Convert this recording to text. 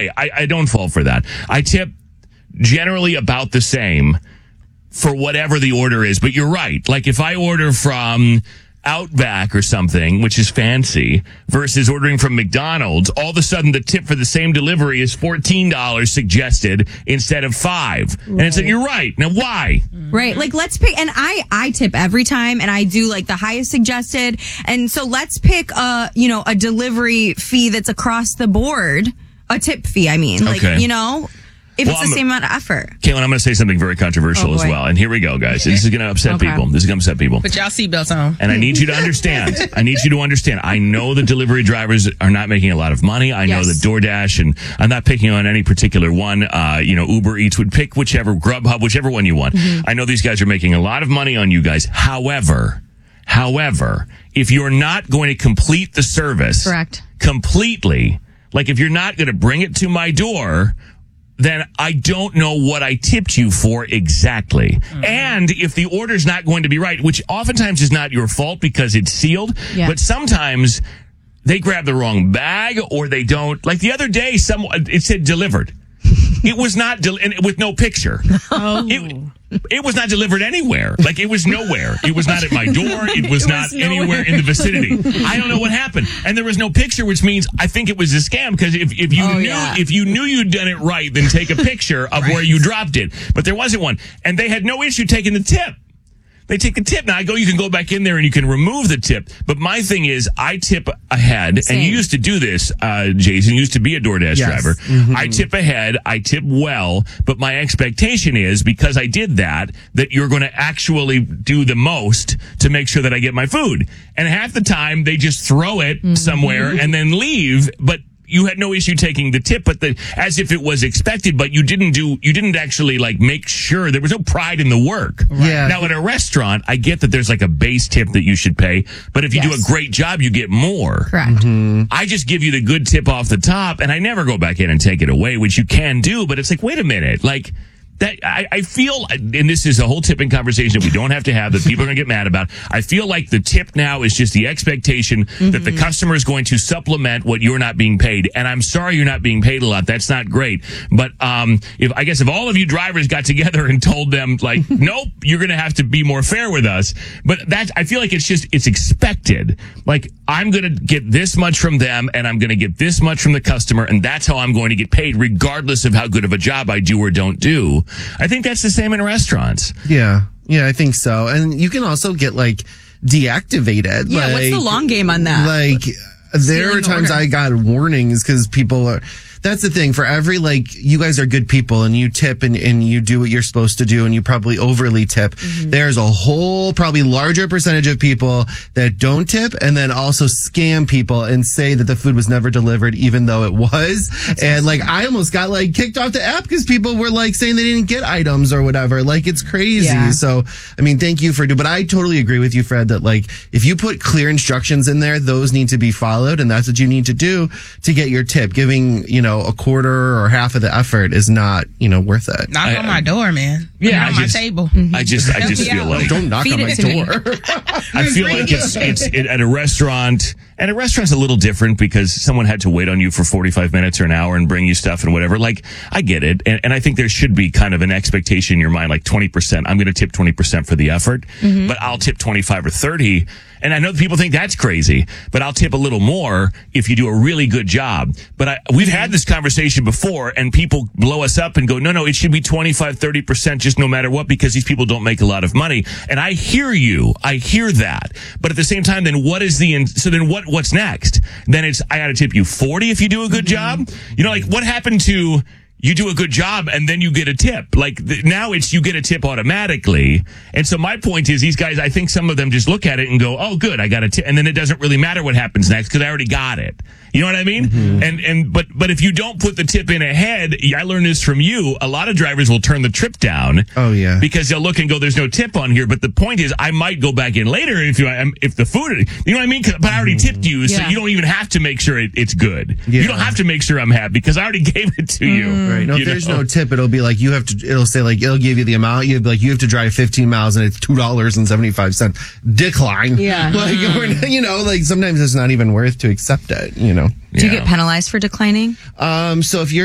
way, I don't fall for that. I tip generally about the same for whatever the order is. But you're right. Like if I order from Outback or something, which is fancy, versus ordering from McDonald's, all of a sudden the tip for the same delivery is $14 suggested instead of $5. Right. And it's like, you're right. Now, why? Right. Like, let's pick, and I tip every time, and I do like the highest suggested. And so let's pick a delivery fee that's across the board, a tip fee. I mean, okay. If it's the same amount of effort. Caitlin, I'm going to say something very controversial as well. And here we go, guys. This is going to upset people. This is going to upset people. Put y'all seatbelts on. And I need you to understand. I know the delivery drivers are not making a lot of money. I know that DoorDash, and I'm not picking on any particular one. Uber Eats would pick whichever, Grubhub, whichever one you want. Mm-hmm. I know these guys are making a lot of money on you guys. However, if you're not going to complete the service completely, like if you're not going to bring it to my door, then I don't know what I tipped you for exactly. Mm-hmm. And if the order's not going to be right, which oftentimes is not your fault because it's sealed, but sometimes they grab the wrong bag or they don't. Like the other day, it said delivered. It was not, with no picture. Oh. It was not delivered anywhere. Like, it was nowhere. It was not at my door. It was not anywhere in the vicinity. I don't know what happened. And there was no picture, which means I think it was a scam, because if you knew you'd done it right, then take a picture of where you dropped it. But there wasn't one. And they had no issue taking the tip. They take the tip. Now, you can go back in there and you can remove the tip. But my thing is, I tip ahead. Same. And you used to do this, Jason. You used to be a DoorDash driver. Mm-hmm. I tip ahead. I tip well. But my expectation is, because I did that you're going to actually do the most to make sure that I get my food. And half the time, they just throw it somewhere and then leave. But you had no issue taking the tip, but as if it was expected, but you didn't actually make sure. There was no pride in the work. Right. Yeah. Now at a restaurant, I get that there's a base tip that you should pay, but if you do a great job, you get more. Correct. Mm-hmm. I just give you the good tip off the top, and I never go back in and take it away, which you can do, but it's wait a minute, that I feel, and this is a whole tipping conversation that we don't have to have, that people are going to get mad about. I feel like the tip now is just the expectation that the customer is going to supplement what you're not being paid. And I'm sorry you're not being paid a lot. That's not great. But if all of you drivers got together and told them, nope, you're going to have to be more fair with us. But I feel like it's expected. I'm going to get this much from them, and I'm going to get this much from the customer, and that's how I'm going to get paid, regardless of how good of a job I do or don't do. I think that's the same in restaurants. Yeah, I think so. And you can also get deactivated. Yeah, what's the long game on that? There are times I got warnings because people are. That's the thing. For every, you guys are good people and you tip and you do what you're supposed to do and you probably overly tip. Mm-hmm. There's a whole, probably larger percentage of people that don't tip and then also scam people and say that the food was never delivered even though it was. That's awesome. I almost got, kicked off the app because people were, saying they didn't get items or whatever. It's crazy. Yeah. So, thank you for but I totally agree with you, Fred, that, if you put clear instructions in there, those need to be followed and that's what you need to do to get your tip. Giving, a quarter or half of the effort is not, worth it. Knock on my door, man. Yeah, on my table. I just feel don't knock on my door. I feel like it's at a restaurant, and a restaurant's a little different because someone had to wait on you for 45 minutes or an hour and bring you stuff and whatever. I get it, and I think there should be kind of an expectation in your mind, 20%. I'm going to tip 20% for the effort, but I'll tip 25 or 30. And I know that people think that's crazy, but I'll tip a little more if you do a really good job. But we've had this conversation before, and people blow us up and go, no, it should be 25, 30% just no matter what, because these people don't make a lot of money. And I hear you. I hear that. But at the same time, then what's next? Then I got to tip you 40 if you do a good job. What happened to you do a good job and then you get a tip? Now you get a tip automatically. And so my point is, these guys, I think some of them just look at it and go, oh, good, I got a tip. And then it doesn't really matter what happens next because I already got it. You know what I mean? Mm-hmm. But if you don't put the tip in ahead, I learned this from you. A lot of drivers will turn the trip down. Oh yeah, because they'll look and go, "There's no tip on here." But the point is, I might go back in later if the food, you know what I mean? But I already tipped you, so you don't even have to make sure it's good. Yeah. You don't have to make sure I'm happy because I already gave it to you. Right? No, if there's no tip, it'll be you have to. It'll say it'll give you the amount. You have to drive 15 miles and it's $2.75 decline. Yeah, sometimes it's not even worth to accept it. Do you get penalized for declining? So if you're